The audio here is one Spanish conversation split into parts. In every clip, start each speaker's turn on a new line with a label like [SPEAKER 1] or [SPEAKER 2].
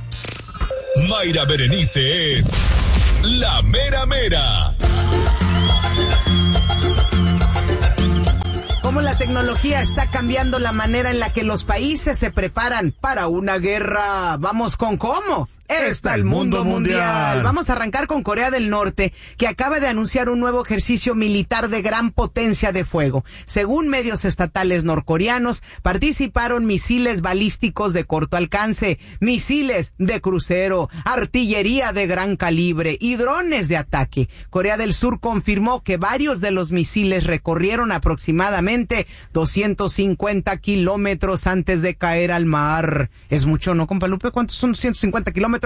[SPEAKER 1] Mayra Berenice es la mera mera.
[SPEAKER 2] Cómo la tecnología está cambiando la manera en la que los países se preparan para una guerra. Vamos con cómo está el mundo mundial. Vamos a arrancar con Corea del Norte, que acaba de anunciar un nuevo ejercicio militar de gran potencia de fuego. Según medios estatales norcoreanos, participaron misiles balísticos de corto alcance, misiles de crucero, artillería de gran calibre y drones de ataque. Corea del Sur confirmó que varios de los misiles recorrieron aproximadamente 250 kilómetros antes de caer al mar. Es mucho, ¿no, compa Lupe? ¿Cuántos son 250 kilómetros?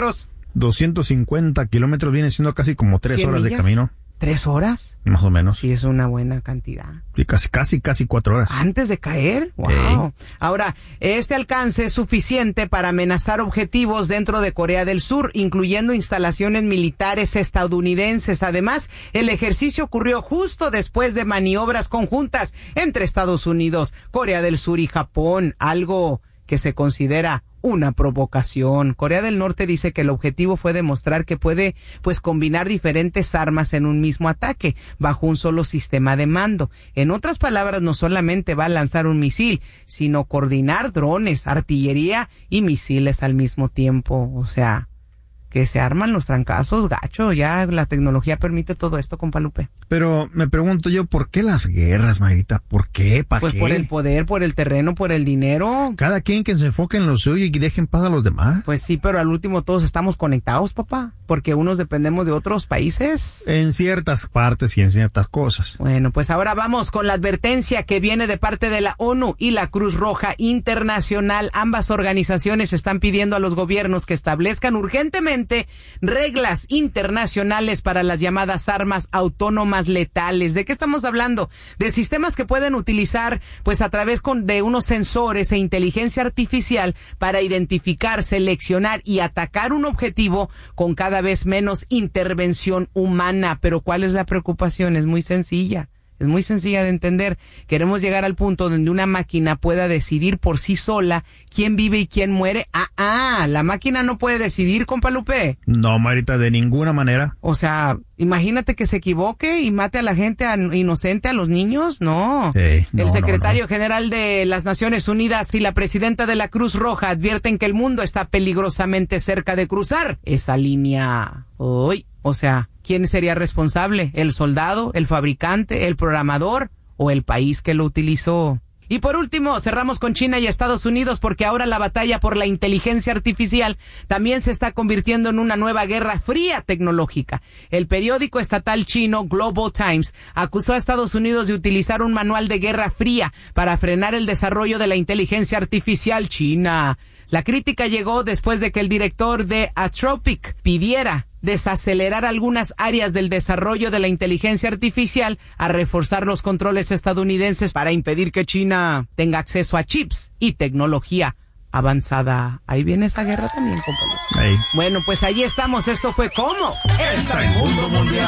[SPEAKER 3] 250 kilómetros viene siendo casi como 3 horas millas de camino.
[SPEAKER 2] ¿3 horas?
[SPEAKER 3] Más o menos.
[SPEAKER 2] Sí, es una buena cantidad.
[SPEAKER 3] Sí, casi 4 horas.
[SPEAKER 2] ¿Antes de caer? ¡Wow! Ahora, este alcance es suficiente para amenazar objetivos dentro de Corea del Sur, incluyendo instalaciones militares estadounidenses. Además, el ejercicio ocurrió justo después de maniobras conjuntas entre Estados Unidos, Corea del Sur y Japón, algo que se considera una provocación. Corea del Norte dice que el objetivo fue demostrar que puede, combinar diferentes armas en un mismo ataque, bajo un solo sistema de mando. En otras palabras, no solamente va a lanzar un misil, sino coordinar drones, artillería y misiles al mismo tiempo. O sea, que se arman los trancazos, gacho. Ya la tecnología permite todo esto, compa Lupe.
[SPEAKER 3] Pero me pregunto yo, ¿por qué las guerras, Mayrita? ¿Por qué? ¿Para qué?
[SPEAKER 2] Pues por el poder, por el terreno, por el dinero.
[SPEAKER 3] Cada quien que se enfoque en lo suyo y dejen paz a los demás.
[SPEAKER 2] Pues sí, pero al último todos estamos conectados, papá. Porque unos dependemos de otros países.
[SPEAKER 3] En ciertas partes y en ciertas cosas.
[SPEAKER 2] Bueno, pues ahora vamos con la advertencia que viene de parte de la ONU y la Cruz Roja Internacional. Ambas organizaciones están pidiendo a los gobiernos que establezcan urgentemente reglas internacionales para las llamadas armas autónomas letales. ¿De qué estamos hablando? De sistemas que pueden utilizar a través de unos sensores e inteligencia artificial para identificar, seleccionar y atacar un objetivo con cada vez menos intervención humana. Pero ¿cuál es la preocupación? Es muy sencilla. Es muy sencilla de entender. Queremos llegar al punto donde una máquina pueda decidir por sí sola quién vive y quién muere. La máquina no puede decidir, compa Lupe.
[SPEAKER 3] No, Marita, de ninguna manera.
[SPEAKER 2] O sea, imagínate que se equivoque y mate a la gente inocente, a los niños. No. El secretario general de las Naciones Unidas y la presidenta de la Cruz Roja advierten que el mundo está peligrosamente cerca de cruzar esa línea. O sea, ¿quién sería responsable? ¿El soldado, el fabricante, el programador o el país que lo utilizó? Y por último, cerramos con China y Estados Unidos, porque ahora la batalla por la inteligencia artificial también se está convirtiendo en una nueva guerra fría tecnológica. El periódico estatal chino Global Times acusó a Estados Unidos de utilizar un manual de guerra fría para frenar el desarrollo de la inteligencia artificial china. La crítica llegó después de que el director de Anthropic pidiera desacelerar algunas áreas del desarrollo de la inteligencia artificial a reforzar los controles estadounidenses para impedir que China tenga acceso a chips y tecnología avanzada. Ahí viene esa guerra también, compañero. Bueno, pues ahí estamos. Esto fue ¿Cómo está el mundo mundial?